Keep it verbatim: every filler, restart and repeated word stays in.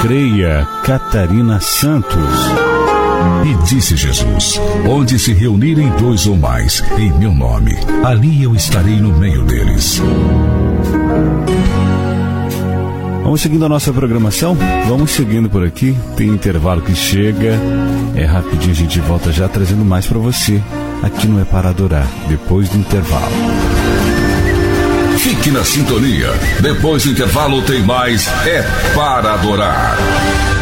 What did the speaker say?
Freia Catarina Santos. E disse Jesus: onde se reunirem dois ou mais em meu nome, ali eu estarei no meio deles. Vamos seguindo a nossa programação? Vamos seguindo por aqui. Tem intervalo que chega. É rapidinho, a gente volta já trazendo mais para você. Aqui no É Para Adorar, depois do intervalo. Fique na sintonia. Depois do intervalo tem mais É Para Adorar.